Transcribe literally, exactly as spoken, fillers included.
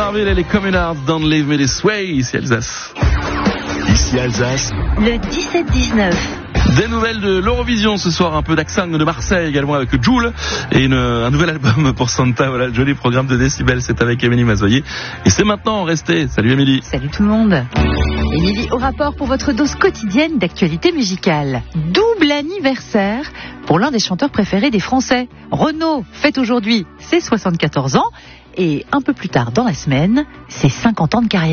Marvel et les Communards, Don't Leave Me This Way, ici Alsace. Ici Alsace. Le dix-sept dix-neuf. Des nouvelles de l'Eurovision ce soir, un peu d'Axang de Marseille également avec Jul et une, un nouvel album pour Santa. Voilà le joli programme de Décibel, c'est avec Émilie Mazoyer. Et c'est maintenant, restez. Salut Émilie. Salut tout le monde. Émilie au rapport pour votre dose quotidienne d'actualité musicale. Double anniversaire pour l'un des chanteurs préférés des Français. Renaud fête aujourd'hui ses soixante-quatorze ans et un peu plus tard dans la semaine, ses cinquante ans de carrière.